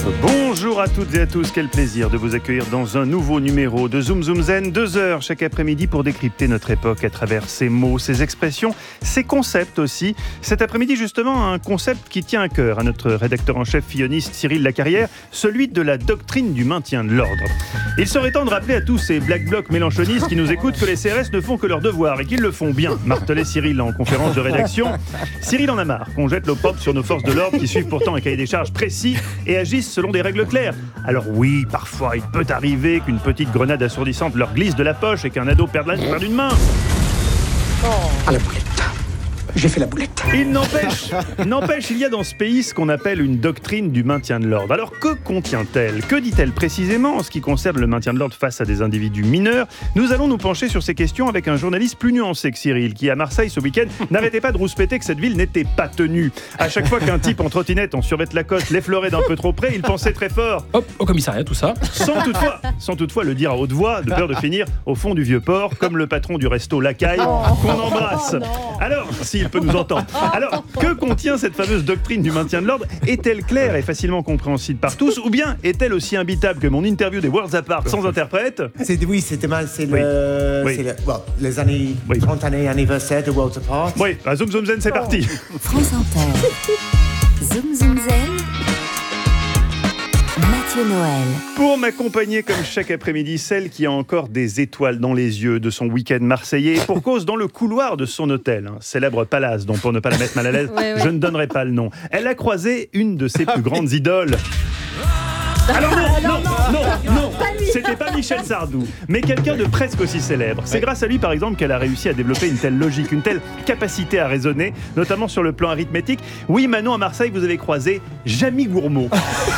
Bonjour à toutes et à tous, quel plaisir de vous accueillir dans un nouveau numéro de Zoom Zoom Zen, 2 heures chaque après-midi pour décrypter notre époque à travers ses mots, ses expressions, ses concepts aussi. Cet après-midi justement, un concept qui tient à cœur à notre rédacteur en chef filloniste Cyril Lacarrière, celui de la doctrine du maintien de l'ordre. Il serait temps de rappeler à tous ces black blocs mélanchonistes qui nous écoutent que les CRS ne font que leur devoir et qu'ils le font bien, martelait Cyril en conférence de rédaction. Cyril en a marre qu'on jette l'opprobre sur nos forces de l'ordre qui suivent pourtant un cahier des charges précis et agissent selon des règles claires. Alors oui, parfois il peut arriver qu'une petite grenade assourdissante leur glisse de la poche et qu'un ado perde une main. À la boulette. J'ai fait la boulette. Il n'empêche, il y a dans ce pays ce qu'on appelle une doctrine du maintien de l'ordre. Alors que contient-elle ? Que dit-elle précisément en ce qui concerne le maintien de l'ordre face à des individus mineurs ? Nous allons nous pencher sur ces questions avec un journaliste plus nuancé que Cyril, qui à Marseille ce week-end n'arrêtait pas de rouspéter que cette ville n'était pas tenue. À chaque fois qu'un type en trottinette en survêt Lacoste l'effleurait d'un peu trop près, il pensait très fort. Hop, au commissariat, tout ça. Sans toutefois le dire à haute voix, de peur de finir au fond du vieux port, comme le patron du resto Lacaille, qu'on embrasse. Alors, s'il peut nous entendre. Alors, que contient cette fameuse doctrine du maintien de l'ordre ? Est-elle claire et facilement compréhensible par tous ? Ou bien est-elle aussi imbitable que mon interview des Worlds Apart sans interprète ? C'était mal. C'est les années 30 années anniversaire de Worlds Apart. Oui, à Zoom Zoom Zen, c'est parti. France Inter. Zoom Zoom Zen. Mathieu Noël. Pour m'accompagner comme chaque après-midi, celle qui a encore des étoiles dans les yeux de son week-end marseillais, et pour cause dans le couloir de son hôtel, célèbre palace dont pour ne pas la mettre mal à l'aise, je ne donnerai pas le nom. Elle a croisé une de ses plus grandes idoles. Alors non, c'était pas Michel Sardou, mais quelqu'un de presque aussi célèbre. C'est grâce à lui, par exemple, qu'elle a réussi à développer une telle logique, une telle capacité à raisonner, notamment sur le plan arithmétique. Oui, Manon, à Marseille, vous avez croisé Jamie Gourmaud.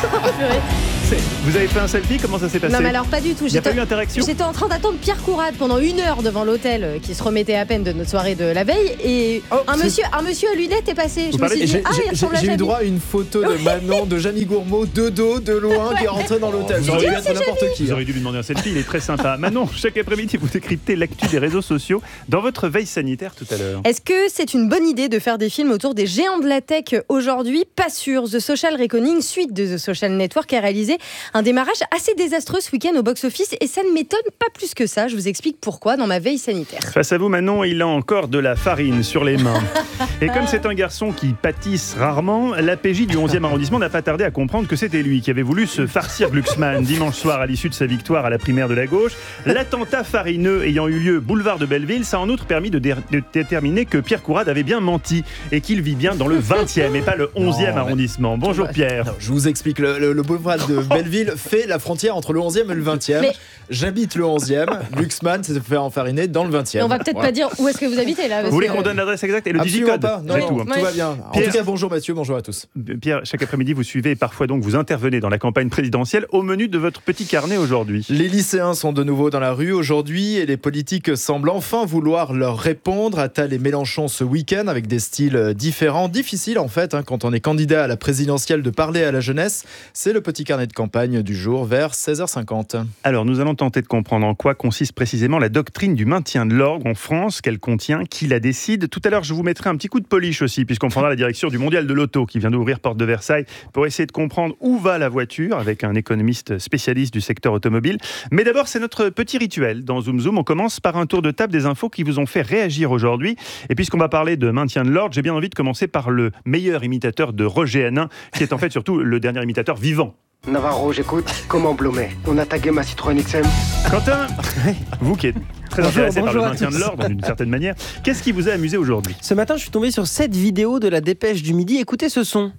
Vous avez fait un selfie ? Comment ça s'est passé ? Non, mais alors pas du tout. Il n'y a pas eu d'interaction ? J'étais en train d'attendre Pierre Courade pendant 1 heure devant l'hôtel qui se remettait à peine de notre soirée de la veille. Et un monsieur à lunettes est passé. Je me suis dit, il ressemble à J'ai eu Jamie. droit à une photo de Manon, de Jamie Gourmaud, de dos, de loin, qui est rentré dans l'hôtel. J'aurais dû être n'importe qui. Vous auriez dû lui demander un selfie, il est très sympa. Manon, chaque après-midi, vous décryptez l'actu des réseaux sociaux dans votre veille sanitaire tout à l'heure. Est-ce que c'est une bonne idée de faire des films autour des géants de la tech aujourd'hui ? Pas sûr. The Social Reckoning, suite de The Social Network, a réalisé un démarrage assez désastreux ce week-end au box-office et ça ne m'étonne pas plus que ça. Je vous explique pourquoi dans ma veille sanitaire. Face à vous, Manon, il a encore de la farine sur les mains. Et comme c'est un garçon qui pâtisse rarement, l'APJ du 11e arrondissement n'a pas tardé à comprendre que c'était lui qui avait voulu se farcir Glucksmann dimanche soir à l'issue de sa victoire à la primaire de la gauche. L'attentat farineux ayant eu lieu boulevard de Belleville, ça a en outre permis de déterminer que Pierre Courade avait bien menti et qu'il vit bien dans le 20e et pas le 11e arrondissement. Bonjour Pierre. Non, je vous explique, le boulevard de Belleville fait la frontière entre le 11e et le 20e. Mais... J'habite le 11e, Glucksmann s'est fait enfariner dans le 20e. On va peut-être pas dire où est-ce que vous habitez là. Vous voulez qu'on donne l'adresse exacte et le digicode ? Pas. Non, tout va bien. En tout cas, bonjour Mathieu, bonjour à tous. Pierre, chaque après-midi, vous suivez et parfois donc vous intervenez dans la campagne présidentielle. Au menu de votre petit carnet aujourd'hui. Les lycéens sont de nouveau dans la rue aujourd'hui et les politiques semblent enfin vouloir leur répondre. Attal et Mélenchon ce week-end avec des styles différents. Difficile en fait, quand on est candidat à la présidentielle de parler à la jeunesse. C'est le petit carnet de campagne du jour vers 16h50. Alors nous allons tenter de comprendre en quoi consiste précisément la doctrine du maintien de l'ordre en France, qu'elle contient, qui la décide. Tout à l'heure, je vous mettrai un petit coup de polish aussi, puisqu'on prendra la direction du Mondial de l'Auto qui vient d'ouvrir porte de Versailles pour essayer de comprendre où va la voiture avec un économiste spécialiste du secteur automobile. Mais d'abord, c'est notre petit rituel dans Zoom Zoom. On commence par un tour de table des infos qui vous ont fait réagir aujourd'hui. Et puisqu'on va parler de maintien de l'ordre, j'ai bien envie de commencer par le meilleur imitateur de Roger Hanin, qui est en fait surtout le dernier imitateur vivant. Navarro, j'écoute. Comment blômer ? On a tagué ma Citroën XM. Quentin, vous qui êtes très intéressé par le maintien de l'ordre d'une certaine manière, qu'est-ce qui vous a amusé aujourd'hui ? Ce matin, je suis tombé sur cette vidéo de la Dépêche du Midi. Écoutez ce son.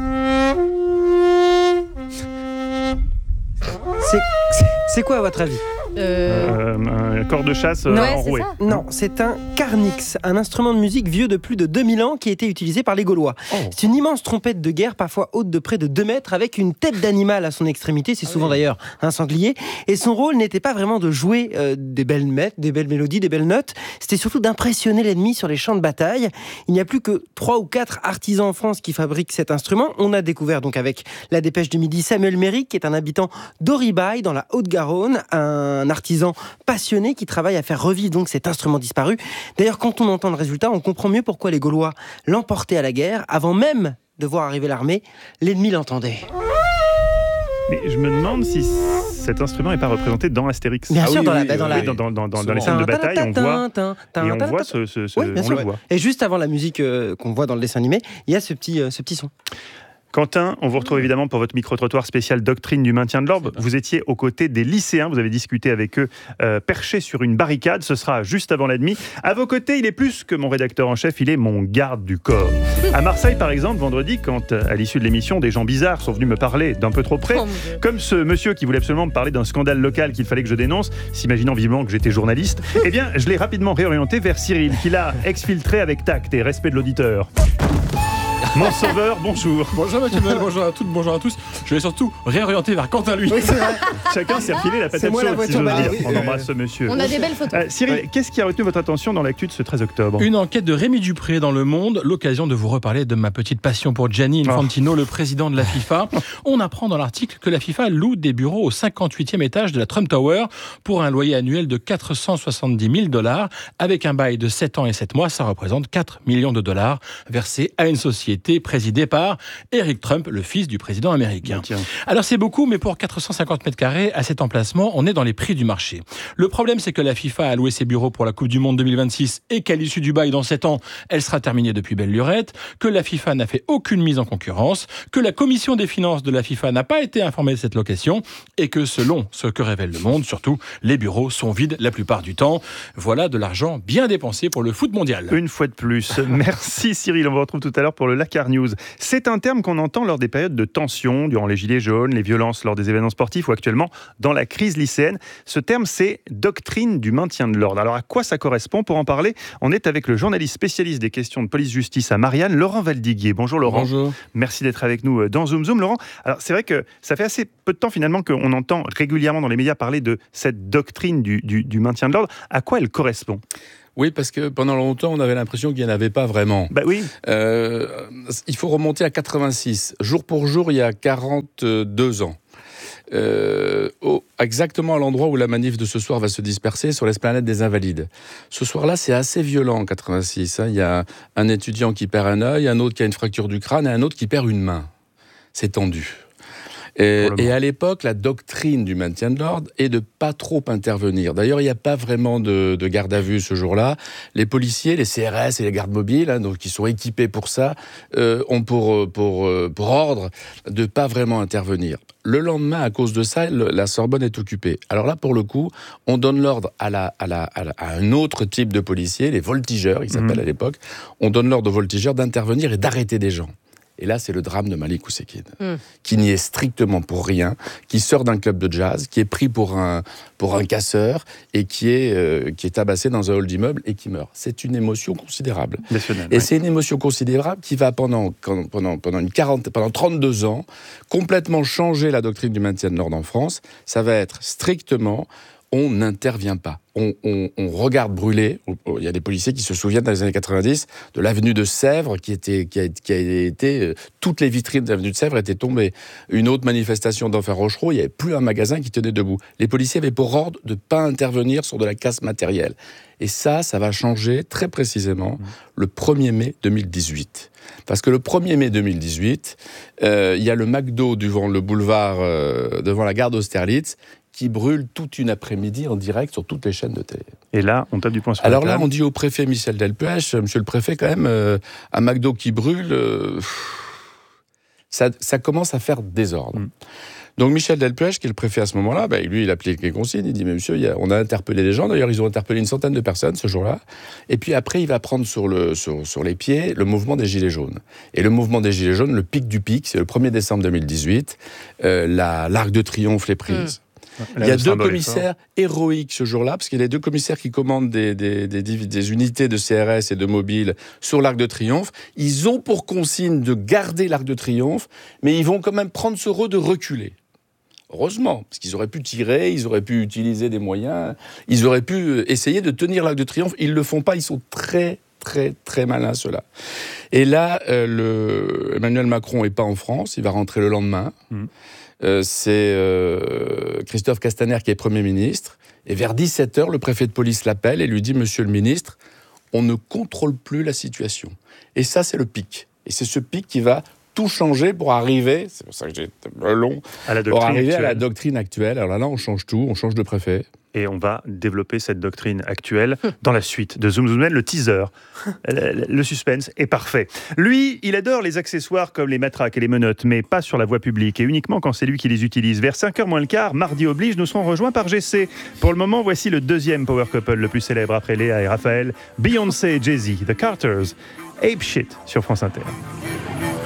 C'est quoi à votre avis ? Un corps de chasse enroué. Non, c'est un carnix, un instrument de musique vieux de plus de 2000 ans qui a été utilisé par les Gaulois. C'est une immense trompette de guerre, parfois haute de près de 2 mètres, avec une tête d'animal à son extrémité, c'est souvent d'ailleurs un sanglier. Et son rôle n'était pas vraiment de jouer des belles mélodies, des belles notes, c'était surtout d'impressionner l'ennemi sur les champs de bataille. Il n'y a plus que 3 ou 4 artisans en France qui fabriquent cet instrument. On a découvert donc avec la Dépêche du Midi Samuel Méric, qui est un habitant d'Oribaille, dans la Haute-Garonne, un artisan passionné qui travaille à faire revivre donc cet instrument disparu. D'ailleurs, quand on entend le résultat, on comprend mieux pourquoi les Gaulois l'emportaient à la guerre. Avant même de voir arriver l'armée, l'ennemi l'entendait. Mais je me demande si cet instrument n'est pas représenté dans Astérix. Bien sûr, dans les scènes de bataille, on voit on le voit. Et juste avant la musique qu'on voit dans le dessin animé, il y a ce petit son. Quentin, on vous retrouve évidemment pour votre micro-trottoir spécial doctrine du maintien de l'ordre. Vous étiez aux côtés des lycéens, vous avez discuté avec eux, perchés sur une barricade. Ce sera juste avant la demi. À vos côtés, il est plus que mon rédacteur en chef, il est mon garde du corps. À Marseille, par exemple, vendredi, quand à l'issue de l'émission, des gens bizarres sont venus me parler d'un peu trop près, comme ce monsieur qui voulait absolument me parler d'un scandale local qu'il fallait que je dénonce, s'imaginant visiblement que j'étais journaliste, eh bien, je l'ai rapidement réorienté vers Cyril, qui l'a exfiltré avec tact et respect de l'auditeur. Mon sauveur, bonjour. Bonjour Mathieu Noël, bonjour à toutes, bonjour à tous. Je vais surtout réorienter vers Quentin lui. Oui, c'est vrai. Chacun s'est refilé la patate chaude, si j'ose dire. On embrasse ce monsieur. On a des belles photos. Cyril, qu'est-ce qui a retenu votre attention dans l'actu de ce 13 octobre ? Une enquête de Rémi Dupré dans Le Monde, l'occasion de vous reparler de ma petite passion pour Gianni Infantino, le président de la FIFA. On apprend dans l'article que la FIFA loue des bureaux au 58e étage de la Trump Tower pour un loyer annuel de $470 000. Avec un bail de 7 ans et 7 mois, ça représente $4 millions versés à une société présidée par Eric Trump, le fils du président américain. Alors c'est beaucoup, mais pour 450 mètres carrés à cet emplacement, on est dans les prix du marché. Le problème, c'est que la FIFA a loué ses bureaux pour la Coupe du Monde 2026 et qu'à l'issue du bail dans 7 ans, elle sera terminée depuis belle lurette, que la FIFA n'a fait aucune mise en concurrence, que la commission des finances de la FIFA n'a pas été informée de cette location et que selon ce que révèle Le Monde, surtout, les bureaux sont vides la plupart du temps. Voilà de l'argent bien dépensé pour le foot mondial. Une fois de plus. Merci Cyril, on vous retrouve tout à l'heure pour le Lakar News. C'est un terme qu'on entend lors des périodes de tension, durant les gilets jaunes, les violences lors des événements sportifs ou actuellement dans la crise lycéenne. Ce terme, c'est doctrine du maintien de l'ordre. Alors à quoi ça correspond ? Pour en parler, on est avec le journaliste spécialiste des questions de police-justice à Marianne, Laurent Valdiguier. Bonjour Laurent. Bonjour. Merci d'être avec nous dans Zoom Zoom. Laurent, alors c'est vrai que ça fait assez peu de temps finalement qu'on entend régulièrement dans les médias parler de cette doctrine du maintien de l'ordre. À quoi elle correspond ? Oui, parce que pendant longtemps, on avait l'impression qu'il n'y en avait pas vraiment. Bah oui. Il faut remonter à 86. Jour pour jour, il y a 42 ans. Exactement à l'endroit où la manif de ce soir va se disperser, sur l'esplanade des Invalides. Ce soir-là, c'est assez violent en 86. Il y a un étudiant qui perd un œil, un autre qui a une fracture du crâne et un autre qui perd une main. C'est tendu. Et à l'époque, la doctrine du maintien de l'ordre est de pas trop intervenir. D'ailleurs, il n'y a pas vraiment de garde à vue ce jour-là. Les policiers, les CRS et les gardes mobiles, donc qui sont équipés pour ça, ont pour ordre de pas vraiment intervenir. Le lendemain, à cause de ça, la Sorbonne est occupée. Alors là, pour le coup, on donne l'ordre à un autre type de policiers, les voltigeurs, ils s'appellent à l'époque. On donne l'ordre aux voltigeurs d'intervenir et d'arrêter des gens. Et là, c'est le drame de Malik Oussekine, qui n'y est strictement pour rien, qui sort d'un club de jazz, qui est pris pour un casseur et qui est tabassé dans un hall d'immeuble et qui meurt. C'est une émotion considérable. Et c'est une émotion considérable qui va pendant 32 ans complètement changer la doctrine du maintien de l'ordre en France. Ça va être strictement... on n'intervient pas. On regarde brûler. Il y a des policiers qui se souviennent dans les années 90 de l'avenue de Sèvres qui a été toutes les vitrines de l'avenue de Sèvres étaient tombées. Une autre manifestation d'Enfer Rochereau, il n'y avait plus un magasin qui tenait debout. Les policiers avaient pour ordre de ne pas intervenir sur de la casse matérielle. Et ça va changer très précisément le 1er mai 2018. Parce que le 1er mai 2018, il y a le McDo devant le boulevard, devant la gare d'Austerlitz, qui brûle toute une après-midi en direct sur toutes les chaînes de télé. Et là, on tape du poing sur Alors la table. là, on dit au préfet Michel Delpech, monsieur le préfet, quand même, un McDo qui brûle, ça commence à faire désordre. Donc Michel Delpech, qui est le préfet à ce moment-là, lui, il applique les consignes, il dit « Mais monsieur, on a interpellé les gens, d'ailleurs, ils ont interpellé une centaine de personnes ce jour-là. » Et puis après, il va prendre sur les pieds le mouvement des Gilets jaunes. Et le mouvement des Gilets jaunes, le pic du pic, c'est le 1er décembre 2018, l'Arc de Triomphe les prise. Il y a deux commissaires héroïques ce jour-là, parce qu'il y a les deux commissaires qui commandent des unités de CRS et de mobiles sur l'Arc de Triomphe. Ils ont pour consigne de garder l'Arc de Triomphe, mais ils vont quand même prendre sur eux de reculer. Heureusement, parce qu'ils auraient pu tirer, ils auraient pu utiliser des moyens, ils auraient pu essayer de tenir l'Arc de Triomphe. Ils ne le font pas, ils sont très, très, très malins, ceux-là. Et là, Emmanuel Macron n'est pas en France, il va rentrer le lendemain. C'est Christophe Castaner qui est Premier ministre. Et vers 17h, le préfet de police l'appelle et lui dit « Monsieur le ministre, on ne contrôle plus la situation. » Et ça, c'est le pic. Et c'est ce pic qui va tout changer pour arriver, c'est pour ça que j'ai été long, pour arriver à la doctrine actuelle. Alors là, on change tout, on change de préfet. Et on va développer cette doctrine actuelle dans la suite de Zoom Zoom Zen, le teaser. Le suspense est parfait. Lui, il adore les accessoires comme les matraques et les menottes, mais pas sur la voie publique et uniquement quand c'est lui qui les utilise. Vers 5h moins le quart, mardi oblige, nous serons rejoints par GC. Pour le moment, voici le deuxième power couple le plus célèbre après Léa et Raphaël, Beyoncé et Jay-Z, The Carters, Ape Shit sur France Inter.